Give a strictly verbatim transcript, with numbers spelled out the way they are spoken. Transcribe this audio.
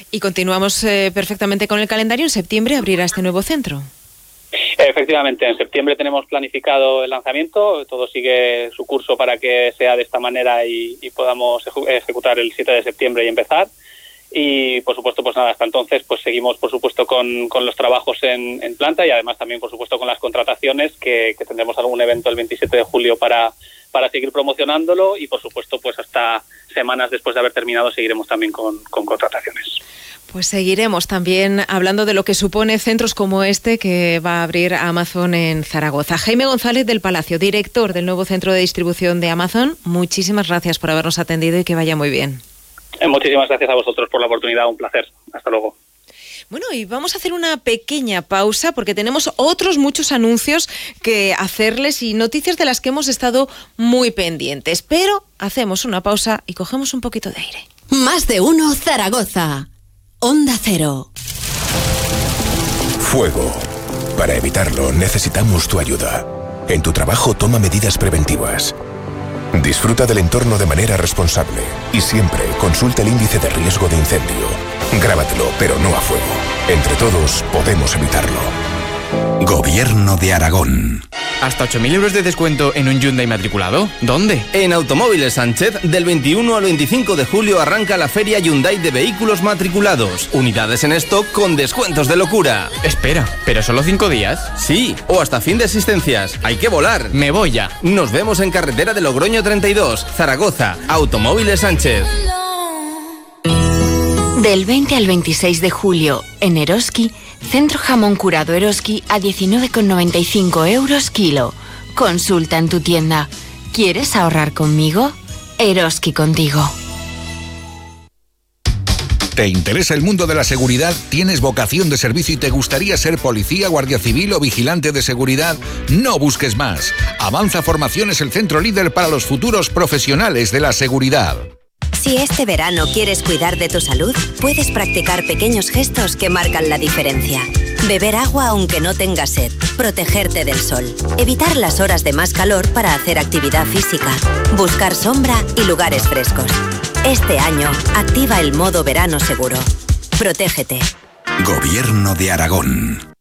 Y continuamos eh, perfectamente con el calendario. En septiembre abrirá este nuevo centro. Efectivamente, en septiembre tenemos planificado el lanzamiento, todo sigue su curso para que sea de esta manera y, y podamos ejecutar el siete de septiembre y empezar. Y por supuesto, pues nada, hasta entonces pues seguimos por supuesto con, con los trabajos en, en planta y además también por supuesto con las contrataciones, que, que tendremos algún evento el veintisiete de julio para, para seguir promocionándolo y por supuesto pues hasta semanas después de haber terminado seguiremos también con, con contrataciones. Pues seguiremos también hablando de lo que supone centros como este que va a abrir Amazon en Zaragoza. Jaime González del Palacio, director del nuevo centro de distribución de Amazon, muchísimas gracias por habernos atendido y que vaya muy bien. Eh, muchísimas gracias a vosotros por la oportunidad, un placer. Hasta luego. Bueno, y vamos a hacer una pequeña pausa porque tenemos otros muchos anuncios que hacerles y noticias de las que hemos estado muy pendientes. Pero hacemos una pausa y cogemos un poquito de aire. Más de uno Zaragoza. Onda Cero. Fuego. Para evitarlo necesitamos tu ayuda. En tu trabajo toma medidas preventivas. Disfruta del entorno de manera responsable y siempre consulta el índice de riesgo de incendio. Grábatelo, pero no a fuego. Entre todos podemos evitarlo. Gobierno de Aragón. ¿Hasta ocho mil euros de descuento en un Hyundai matriculado? ¿Dónde? En Automóviles Sánchez, del veintiuno al veinticinco de julio arranca la Feria Hyundai de Vehículos Matriculados. Unidades en stock con descuentos de locura. Espera, ¿pero solo cinco días? Sí, o hasta fin de asistencias. Hay que volar. Me voy ya. Nos vemos en carretera de Logroño treinta y dos, Zaragoza. Automóviles Sánchez. Del veinte al veintiséis de julio, en Eroski, Centro Jamón Curado Eroski a diecinueve con noventa y cinco euros kilo. Consulta en tu tienda. ¿Quieres ahorrar conmigo? Eroski contigo. ¿Te interesa el mundo de la seguridad? ¿Tienes vocación de servicio y te gustaría ser policía, guardia civil o vigilante de seguridad? No busques más. Avanza Formación es el centro líder para los futuros profesionales de la seguridad. Si este verano quieres cuidar de tu salud, puedes practicar pequeños gestos que marcan la diferencia. Beber agua aunque no tengas sed, protegerte del sol, evitar las horas de más calor para hacer actividad física, buscar sombra y lugares frescos. Este año, activa el modo verano seguro. Protégete. Gobierno de Aragón.